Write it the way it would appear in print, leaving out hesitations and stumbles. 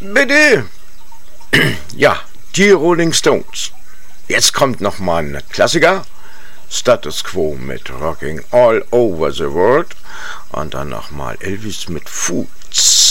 Bitte. Ja, die Rolling Stones. Jetzt kommt noch mal ein Klassiker. Status Quo mit Rocking All Over the World. Und dann noch mal Elvis mit Fools.